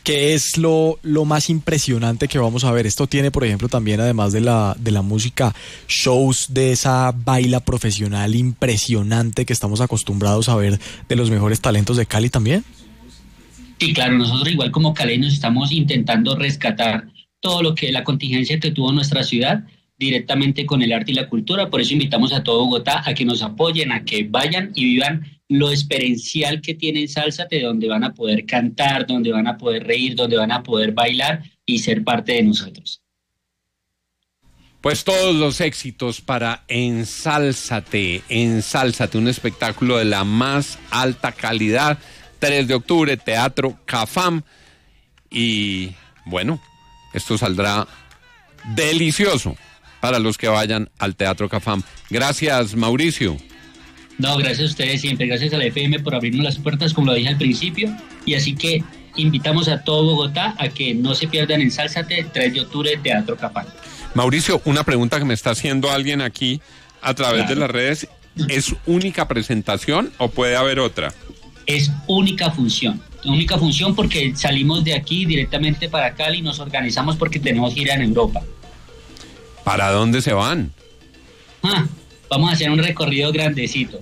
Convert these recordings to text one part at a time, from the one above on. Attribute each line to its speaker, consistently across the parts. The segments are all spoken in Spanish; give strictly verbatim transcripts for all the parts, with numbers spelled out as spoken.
Speaker 1: ¿Qué es lo, lo más impresionante que vamos a ver? Esto tiene, por ejemplo, también, además de la, de la música, shows de esa baila profesional impresionante que estamos acostumbrados a ver de los mejores talentos de Cali también.
Speaker 2: Sí, claro, nosotros igual como caleños estamos intentando rescatar todo lo que la contingencia que tuvo nuestra ciudad directamente con el arte y la cultura. Por eso invitamos a todo Bogotá a que nos apoyen, a que vayan y vivan lo experiencial que tiene Sálzate, donde van a poder cantar, donde van a poder reír, donde van a poder bailar y ser parte de nosotros.
Speaker 3: Pues todos los éxitos para Ensálzate, Ensálzate, un espectáculo de la más alta calidad. tres de octubre, Teatro Cafam. Y bueno, esto saldrá delicioso para los que vayan al Teatro Cafam. Gracias, Mauricio.
Speaker 2: No, gracias a ustedes siempre, gracias a la F M por abrirnos las puertas, como lo dije al principio, y así que invitamos a todo Bogotá a que no se pierdan en Sálzate, tres de octubre, Teatro Cafam.
Speaker 3: Mauricio, una pregunta que me está haciendo alguien aquí a través
Speaker 2: Claro.
Speaker 3: de las redes, ¿es única presentación o puede haber otra?
Speaker 2: Es única función, única función porque salimos de aquí directamente para Cali, nos organizamos porque tenemos gira en Europa.
Speaker 3: ¿Para dónde se van?
Speaker 2: Ah, vamos a hacer un recorrido grandecito.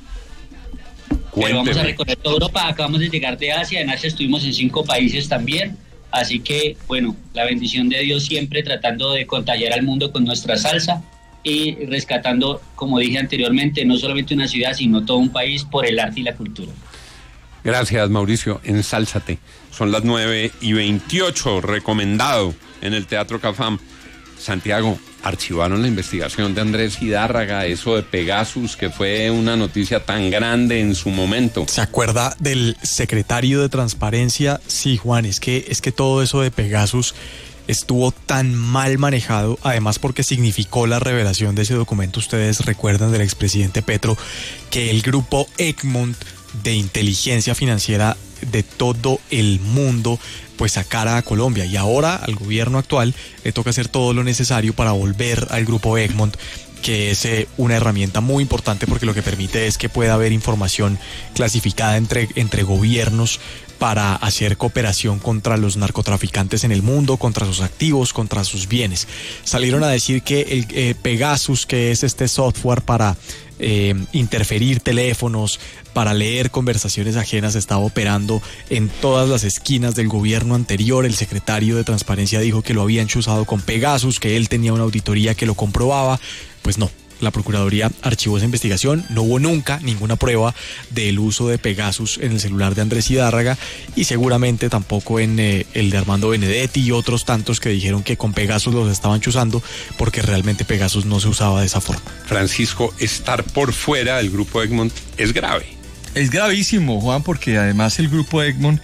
Speaker 2: Pero vamos a recorrer toda Europa, acabamos de llegar de Asia, en Asia estuvimos en cinco países también, así que, bueno, la bendición de Dios siempre tratando de contagiar al mundo con nuestra salsa y rescatando, como dije anteriormente, no solamente una ciudad, sino todo un país por el arte y la cultura.
Speaker 3: Gracias, Mauricio. Ensálzate. Son las nueve y veintiocho, recomendado en el Teatro Cafam. Santiago, archivaron la investigación de Andrés Hidárraga, eso de Pegasus, que fue una noticia tan grande en su momento.
Speaker 1: ¿Se acuerda del secretario de Transparencia? Sí, Juan, es que, es que todo eso de Pegasus estuvo tan mal manejado, además porque significó la revelación de ese documento, ustedes recuerdan, del expresidente Petro, que el grupo Egmont de inteligencia financiera de todo el mundo pues sacara a Colombia, y ahora al gobierno actual le toca hacer todo lo necesario para volver al grupo Egmont, que es eh, una herramienta muy importante porque lo que permite es que pueda haber información clasificada entre, entre gobiernos para hacer cooperación contra los narcotraficantes en el mundo, contra sus activos, contra sus bienes. Salieron a decir que el eh, Pegasus, que es este software para eh, interferir teléfonos, para leer conversaciones ajenas, estaba operando en todas las esquinas del gobierno anterior. El secretario de Transparencia dijo que lo habían chuzado con Pegasus, que él tenía una auditoría que lo comprobaba. Pues no. La Procuraduría archivó esa investigación, no hubo nunca ninguna prueba del uso de Pegasus en el celular de Andrés Hidárraga y seguramente tampoco en eh, el de Armando Benedetti y otros tantos que dijeron que con Pegasus los estaban chuzando, porque realmente Pegasus no se usaba de esa forma.
Speaker 3: Francisco, estar por fuera del grupo Egmont es grave.
Speaker 4: Es gravísimo, Juan, porque además el grupo Egmont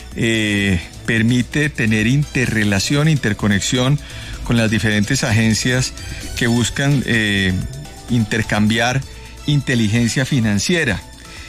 Speaker 4: eh, permite tener interrelación, interconexión con las diferentes agencias que buscan eh, intercambiar inteligencia financiera.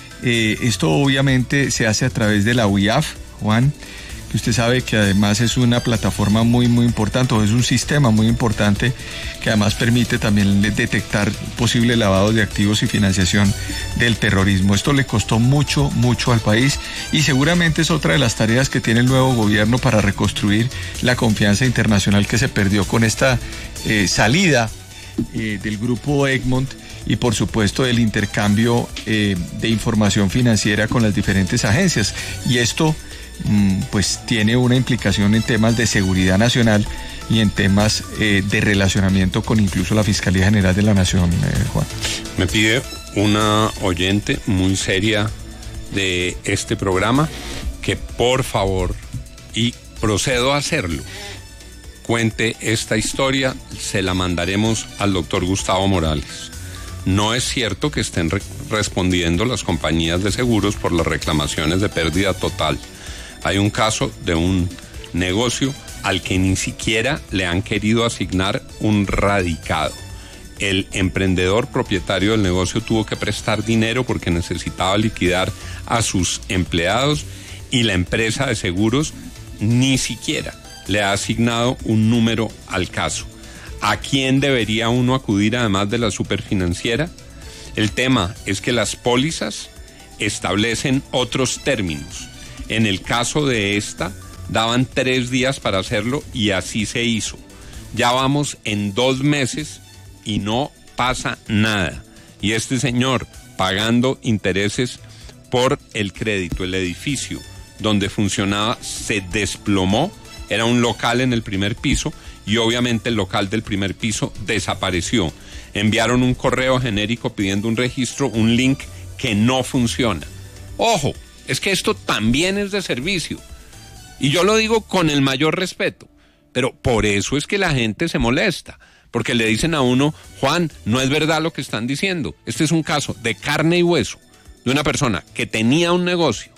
Speaker 4: Eh, esto obviamente se hace a través de la U I A F, Juan, que usted sabe que además es una plataforma muy muy importante, o es un sistema muy importante que además permite también detectar posible lavado de activos y financiación del terrorismo. Esto le costó mucho, mucho al país y seguramente es otra de las tareas que tiene el nuevo gobierno para reconstruir la confianza internacional que se perdió con esta eh, salida eh, del grupo Egmont y por supuesto el intercambio eh, de información financiera con las diferentes agencias. Y esto pues tiene una implicación en temas de seguridad nacional y en temas eh, de relacionamiento con incluso la Fiscalía General de la Nación, eh, Juan.
Speaker 3: Me pide una oyente muy seria de este programa que por favor, y procedo a hacerlo, cuente esta historia, se la mandaremos al doctor Gustavo Morales. No es cierto que estén re- respondiendo las compañías de seguros por las reclamaciones de pérdida total. Hay un caso de un negocio al que ni siquiera le han querido asignar un radicado. El emprendedor propietario del negocio tuvo que prestar dinero porque necesitaba liquidar a sus empleados y la empresa de seguros ni siquiera le ha asignado un número al caso. ¿A quién debería uno acudir además de la superfinanciera? El tema es que las pólizas establecen otros términos. En el caso de esta, daban tres días para hacerlo y así se hizo. Ya vamos en dos meses y no pasa nada. Y este señor pagando intereses por el crédito, el edificio donde funcionaba se desplomó, era un local en el primer piso y obviamente el local del primer piso desapareció. Enviaron un correo genérico pidiendo un registro, un link que no funciona. Ojo, es que esto también es de servicio. Y yo lo digo con el mayor respeto, pero por eso es que la gente se molesta, porque le dicen a uno, Juan, no es verdad lo que están diciendo. Este es un caso de carne y hueso, de una persona que tenía un negocio,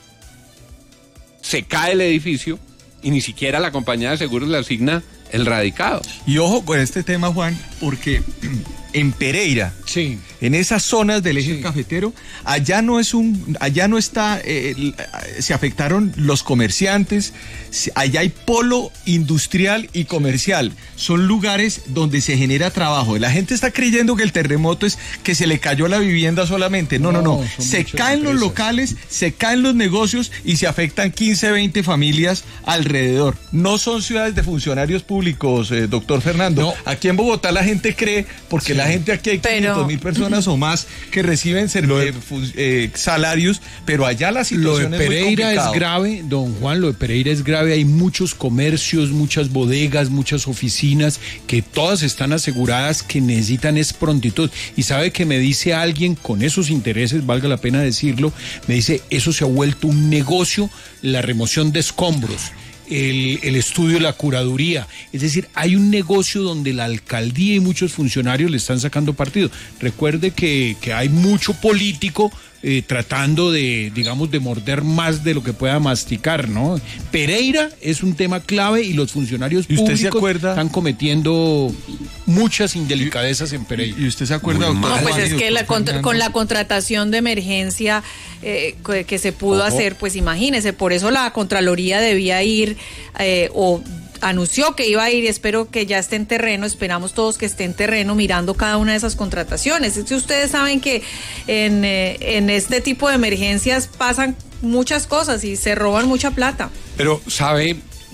Speaker 3: se cae el edificio y ni siquiera la compañía de seguros le asigna el radicado.
Speaker 4: Y ojo con este tema, Juan, porque en Pereira, sí, en esas zonas del eje sí. cafetero, allá no es un, allá no está, eh, se afectaron los comerciantes, allá hay polo industrial y comercial, son lugares donde se genera trabajo. La gente está creyendo que el terremoto es que se le cayó la vivienda solamente, no, no, no, no. se caen empresas. Los locales, se caen los negocios y se afectan quince, veinte familias alrededor. No son ciudades de funcionarios públicos, eh, doctor Fernando. No. Aquí en Bogotá la gente cree, porque sí. la gente aquí hay quinientas mil personas o más que reciben eh, eh, salarios, pero allá la situación
Speaker 5: es muy complicada. Lo de Pereira es grave, don Juan, lo de Pereira es grave, hay muchos comercios, muchas bodegas, muchas oficinas que todas están aseguradas, que necesitan es prontitud. Y sabe que me dice alguien con esos intereses, valga la pena decirlo, me dice, eso se ha vuelto un negocio, la remoción de escombros. El, el estudio, la curaduría, es decir, hay un negocio donde la alcaldía y muchos funcionarios le están sacando partido. Recuerde que, que hay mucho político eh, tratando de, digamos, de morder más de lo que pueda masticar, ¿no? Pereira es un tema clave y los funcionarios
Speaker 4: ¿Y usted
Speaker 5: públicos
Speaker 4: se acuerda?
Speaker 5: Están cometiendo muchas indelicadezas en Pereira.
Speaker 4: ¿Y usted se acuerda, doctor?
Speaker 6: No, pues es que la contra, con la contratación de emergencia eh, que, que se pudo Ojo. hacer, pues imagínese, por eso la Contraloría debía ir eh, o anunció que iba a ir y espero que ya esté en terreno, esperamos todos que esté en terreno mirando cada una de esas contrataciones. Es que ustedes saben que en, eh, en este tipo de emergencias pasan muchas cosas y se roban mucha plata.
Speaker 3: Pero, ¿sabe,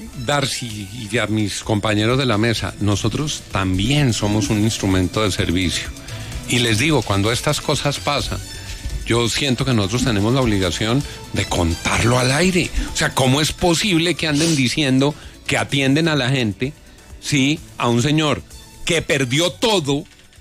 Speaker 3: Darcy y a mis compañeros de la mesa, nosotros también somos un instrumento de servicio? Y les digo, cuando estas cosas pasan, yo siento que nosotros tenemos la obligación de contarlo al aire. O sea, ¿cómo es posible que anden diciendo que atienden a la gente, sí, a un señor que perdió todo,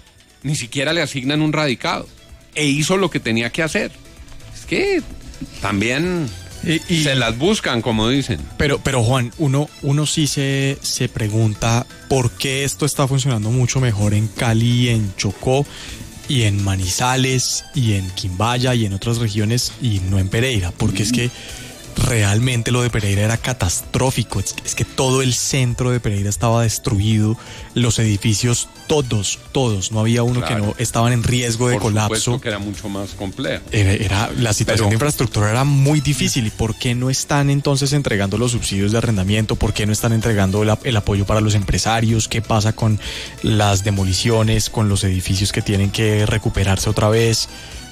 Speaker 3: ni siquiera le asignan un radicado, e hizo lo que tenía que hacer? Es que también y, y, se las buscan, como dicen.
Speaker 1: Pero, pero Juan, uno, uno sí se, se pregunta por qué esto está funcionando mucho mejor en Cali, en Chocó, y en Manizales, y en Quimbaya, y en otras regiones, y no en Pereira, porque mm. es que realmente lo de Pereira era catastrófico. Es, es que todo el centro de Pereira estaba destruido, los edificios todos, todos, no había uno claro. que no estaban en riesgo de
Speaker 3: Por
Speaker 1: colapso.
Speaker 3: Supuesto que era mucho más complejo.
Speaker 1: Era, era la situación Pero, de infraestructura era muy difícil. ¿Y por qué no están entonces entregando los subsidios de arrendamiento? ¿Por qué no están entregando la, el apoyo para los empresarios? ¿Qué pasa con las demoliciones, con los edificios que tienen que recuperarse otra vez?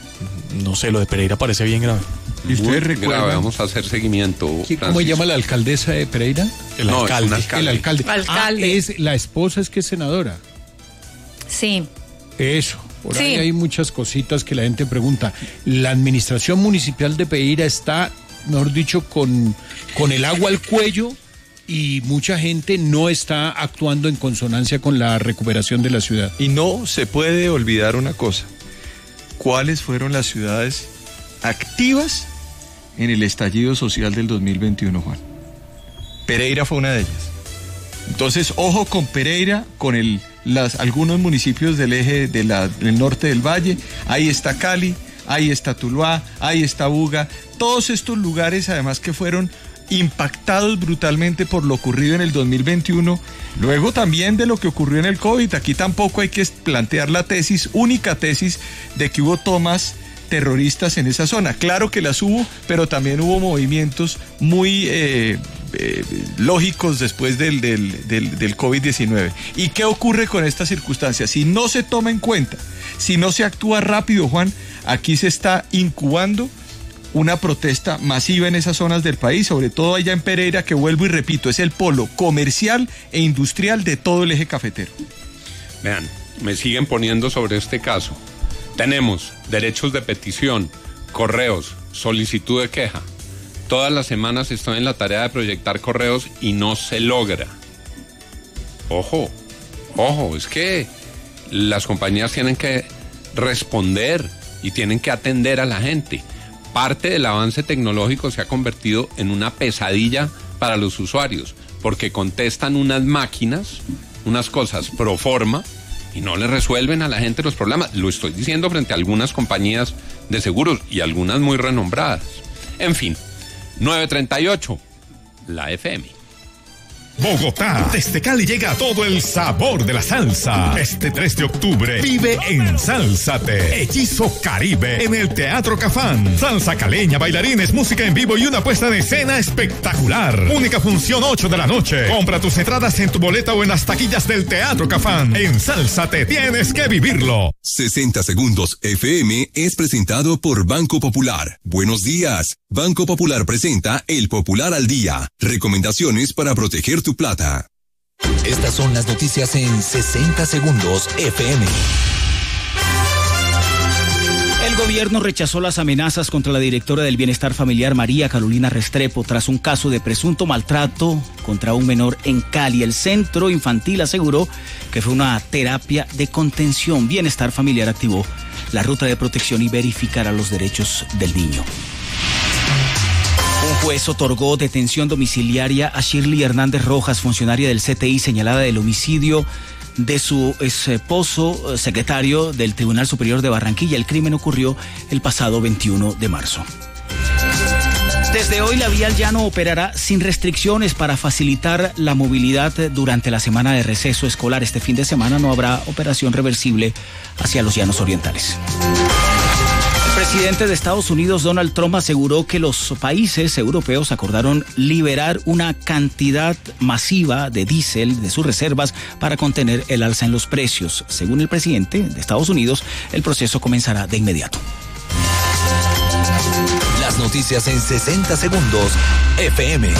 Speaker 1: No sé, lo de Pereira parece bien grave.
Speaker 3: ¿Y ustedes recuerdan? Vamos a hacer seguimiento.
Speaker 5: ¿Cómo se llama la alcaldesa de Pereira?
Speaker 1: El
Speaker 3: no,
Speaker 1: alcalde.
Speaker 3: alcalde.
Speaker 5: El alcalde.
Speaker 6: alcalde.
Speaker 5: Ah, es, la esposa es que es senadora.
Speaker 6: Sí.
Speaker 5: Eso. Por
Speaker 6: sí.
Speaker 5: ahí hay muchas cositas que la gente pregunta. La administración municipal de Pereira está, mejor dicho, con, con el agua al cuello y mucha gente no está actuando en consonancia con la recuperación de la ciudad.
Speaker 4: Y no se puede olvidar una cosa. ¿Cuáles fueron las ciudades activas en el estallido social del dos mil veintiuno, Juan? Pereira fue una de ellas. Entonces, ojo con Pereira, con el, las, algunos municipios del eje de la, del norte del valle. Ahí está Cali, ahí está Tuluá, ahí está Buga. Todos estos lugares, además, que fueron impactados brutalmente por lo ocurrido en el dos mil veintiuno, luego también de lo que ocurrió en el COVID. Aquí tampoco hay que plantear la tesis, única tesis, de que hubo tomas terroristas en esa zona. Claro que las hubo, pero también hubo movimientos muy eh, eh, lógicos después del, del, del, del COVID diecinueve. ¿Y qué ocurre con estas circunstancias? Si no se toma en cuenta, si no se actúa rápido, Juan, aquí se está incubando una protesta masiva en esas zonas del país, sobre todo allá en Pereira, que vuelvo y repito, es el polo comercial e industrial de todo el eje cafetero.
Speaker 3: Vean, me siguen poniendo sobre este caso. Tenemos derechos de petición, correos, solicitud de queja. Todas las semanas estoy en la tarea de proyectar correos y no se logra. Ojo, ojo, es que las compañías tienen que responder y tienen que atender a la gente. Parte del avance tecnológico se ha convertido en una pesadilla para los usuarios, porque contestan unas máquinas, unas cosas pro forma, y no le resuelven a la gente los problemas. Lo estoy diciendo frente a algunas compañías de seguros y algunas muy renombradas. En fin, nueve treinta y ocho, la F M.
Speaker 7: Bogotá, desde Cali llega todo el sabor de la salsa. Este tres de octubre vive en Sálzate, Hechizo Caribe, en el Teatro Cafán. Salsa caleña, bailarines, música en vivo y una puesta en escena espectacular. Única función ocho de la noche. Compra tus entradas en tu boleta o en las taquillas del Teatro Cafán. En Sálzate, tienes que vivirlo.
Speaker 8: sesenta segundos F M es presentado por Banco Popular. Buenos días. Banco Popular presenta El Popular al Día. Recomendaciones para proteger tu plata.
Speaker 9: Estas son las noticias en sesenta segundos F M.
Speaker 10: El gobierno rechazó las amenazas contra la directora del Bienestar Familiar, María Carolina Restrepo, tras un caso de presunto maltrato contra un menor en Cali. El centro infantil aseguró que fue una terapia de contención. Bienestar Familiar activó la ruta de protección y verificará los derechos del niño. Un juez otorgó detención domiciliaria a Shirley Hernández Rojas, funcionaria del C T I señalada del homicidio de su esposo, secretario del Tribunal Superior de Barranquilla. El crimen ocurrió el pasado veintiuno de marzo. Desde hoy la Vía al Llano operará sin restricciones para facilitar la movilidad durante la semana de receso escolar. Este fin de semana no habrá operación reversible hacia los llanos orientales. El presidente de Estados Unidos, Donald Trump, aseguró que los países europeos acordaron liberar una cantidad masiva de diésel de sus reservas para contener el alza en los precios. Según el presidente de Estados Unidos, el proceso comenzará de inmediato.
Speaker 9: Las noticias en sesenta segundos F M.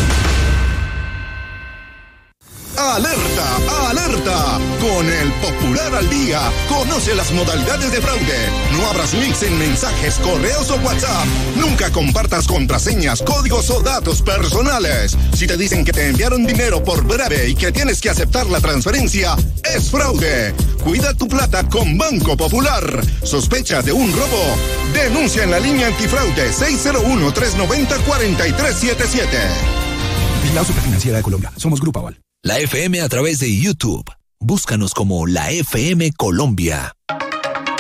Speaker 11: ¡Alerta! ¡Alerta! Con el Popular al Día, conoce las modalidades de fraude. No abras links en mensajes, correos o WhatsApp. Nunca compartas contraseñas, códigos o datos personales. Si te dicen que te enviaron dinero por breve y que tienes que aceptar la transferencia, es fraude. Cuida tu plata con Banco Popular. ¿Sospechas de un robo? Denuncia en la línea antifraude seis cero uno, tres nueve cero, cuatro tres siete siete.
Speaker 12: Vigilado Superfinanciera de Colombia. Somos Grupo Aval.
Speaker 9: La F M a través de YouTube. Búscanos como la F M Colombia.